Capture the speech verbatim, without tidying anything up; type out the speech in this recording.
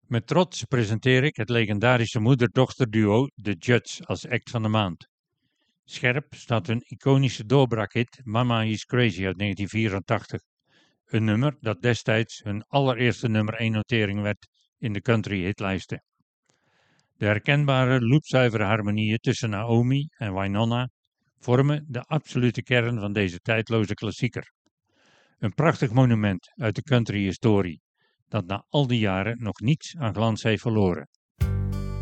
Met trots presenteer ik het legendarische moeder-dochterduo The Judds als act van de maand. Scherp staat hun iconische doorbraakhit Mama is Crazy uit negentien vierentachtig. Een nummer dat destijds hun allereerste nummer één notering werd in de country hitlijsten. De herkenbare loopzuivere harmonieën tussen Naomi en Wynonna vormen de absolute kern van deze tijdloze klassieker. Een prachtig monument uit de country historie, dat na al die jaren nog niets aan glans heeft verloren.